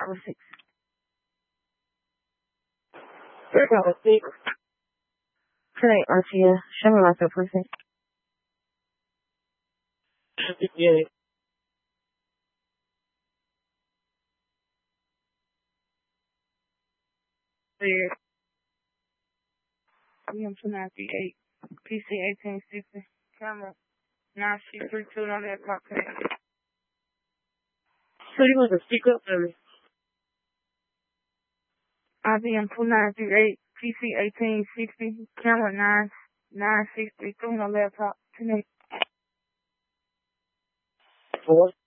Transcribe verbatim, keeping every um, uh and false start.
oh six. oh six. Today, R T S. Show me myself person. Yeah. Yeah. B M two ninety-eight. P C eighteen sixty. Camera nine six three two on that clock today. So you want to speak up for me? I B M two ninety-eight. P C eighteen sixty. Camera nine nine six three two on laptop today. Four.